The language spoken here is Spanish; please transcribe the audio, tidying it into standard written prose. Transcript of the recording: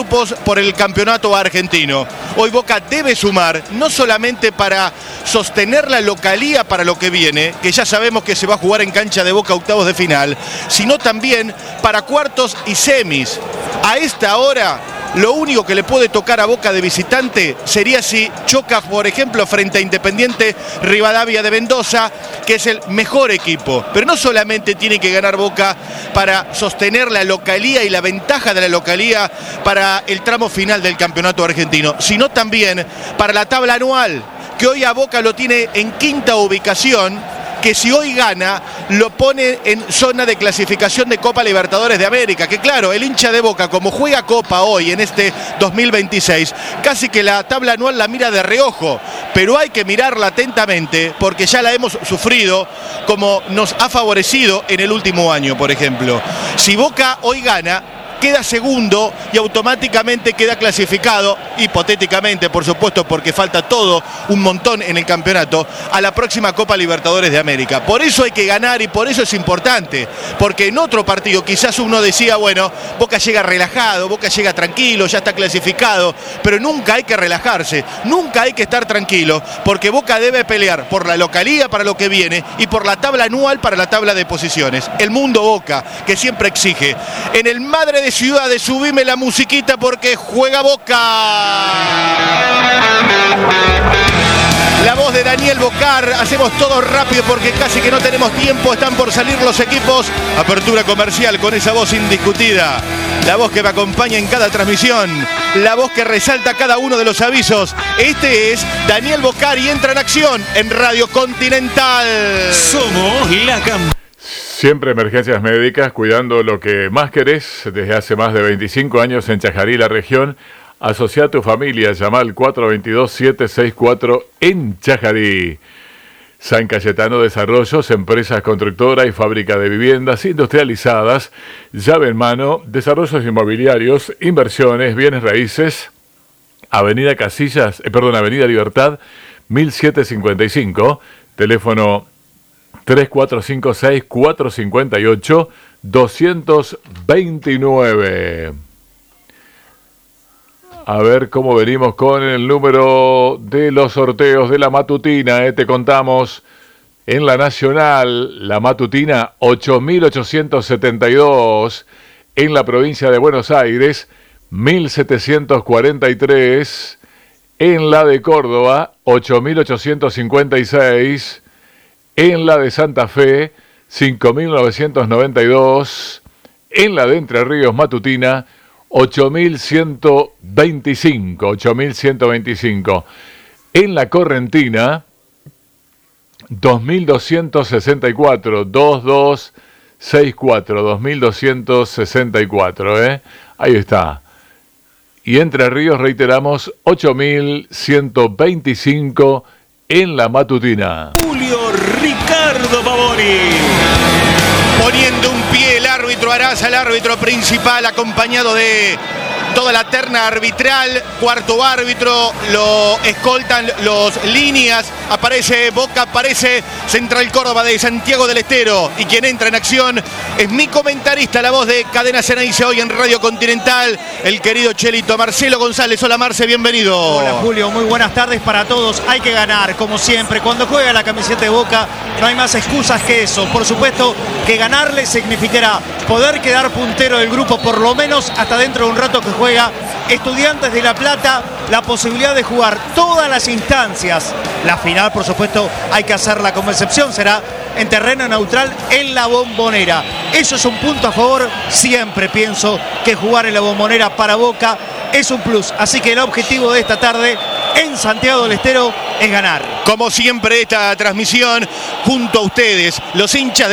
grupos por el campeonato argentino. Hoy Boca debe sumar, no solamente para sostener la localía para lo que viene, que ya sabemos que se va a jugar en cancha de Boca octavos de final, sino también para cuartos y semis. A esta hora, lo único que le puede tocar a Boca de visitante sería si choca, por ejemplo, frente a Independiente Rivadavia de Mendoza, que es el mejor equipo. Pero no solamente tiene que ganar Boca para sostener la localía y la ventaja de la localía para el tramo final del campeonato argentino, sino también para la tabla anual, que hoy a Boca lo tiene en quinta ubicación, que si hoy gana, lo pone en zona de clasificación de Copa Libertadores de América, que claro, el hincha de Boca, como juega Copa hoy en este 2026, casi que la tabla anual la mira de reojo, pero hay que mirarla atentamente, porque ya la hemos sufrido, como nos ha favorecido en el último año, por ejemplo. Si Boca hoy gana, queda segundo y automáticamente queda clasificado, hipotéticamente por supuesto, porque falta todo un montón en el campeonato, a la próxima Copa Libertadores de América. Por eso hay que ganar y por eso es importante, porque en otro partido quizás uno decía, bueno, Boca llega relajado, Boca llega tranquilo, ya está clasificado, pero nunca hay que relajarse, nunca hay que estar tranquilo, porque Boca debe pelear por la localía para lo que viene y por la tabla anual para la tabla de posiciones. El mundo Boca, que siempre exige. En el Madre de Ciudades, subime la musiquita porque juega Boca. La voz de Daniel Bocar, hacemos todo rápido porque casi que no tenemos tiempo, están por salir los equipos. Apertura comercial con esa voz indiscutida. La voz que me acompaña en cada transmisión, la voz que resalta cada uno de los avisos. Este es Daniel Bocar y entra en acción en Radio Continental. Somos la campaña. Siempre emergencias médicas, cuidando lo que más querés desde hace más de 25 años en Chajarí, la región. Asocia a tu familia, llama al 422-764 en Chajarí. San Cayetano Desarrollos, empresas constructora y fábrica de viviendas industrializadas, llave en mano, desarrollos inmobiliarios, inversiones, bienes raíces. Avenida Libertad, 1755, teléfono 3456-458-229. A ver cómo venimos con el número de los sorteos de la matutina. Te contamos en la Nacional, la matutina 8.872. En la provincia de Buenos Aires, 1.743. En la de Córdoba, 8.856. En la de Santa Fe, 5.992. En la de Entre Ríos matutina, 8.125. 8.125. En la Correntina, 2.264. 2264. 2.264. Ahí está. Y Entre Ríos, reiteramos, 8.125 en la matutina. Julio Ricardo Pavoni. Poniendo un pie el árbitro Araza, el árbitro principal, acompañado de toda la terna arbitral. Cuarto árbitro, lo escoltan los líneas. Aparece Boca, aparece Central Córdoba de Santiago del Estero. Y quien entra en acción es mi comentarista, la voz de Cadena Ceneice hoy en Radio Continental, el querido Chelito, Marcelo González. Hola Marce, bienvenido. Hola Julio, muy buenas tardes para todos. Hay que ganar, como siempre. Cuando juega la camiseta de Boca no hay más excusas que eso. Por supuesto que ganarle significará poder quedar puntero del grupo, por lo menos hasta dentro de un rato que juega Estudiantes de La Plata, la posibilidad de jugar todas las instancias. La final, por supuesto, hay que hacerla como excepción, será en terreno neutral en la Bombonera. Eso es un punto a favor. Siempre pienso que jugar en la Bombonera para Boca es un plus. Así que el objetivo de esta tarde en Santiago del Estero es ganar. Como siempre, esta transmisión junto a ustedes, los hinchas de